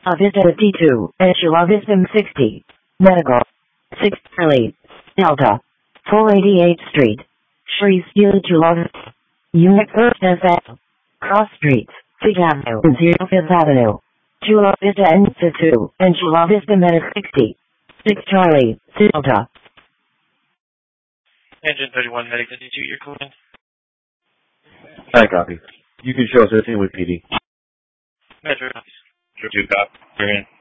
Chula Vista 52, and Chula Vista 60. Medical. 6 Charlie. Delta. Full 88th Street. Shri Steel Chula Vista. Unit first SF. Cross Streets. 6th Avenue and 05th Avenue. Chula Vista N2 and Chula Vista Medic 60. 6 Charlie. Delta. Engine 31 Medic 52, you're calling. I copy. You can show us everything with PD. Metro. 2 copy. You're in.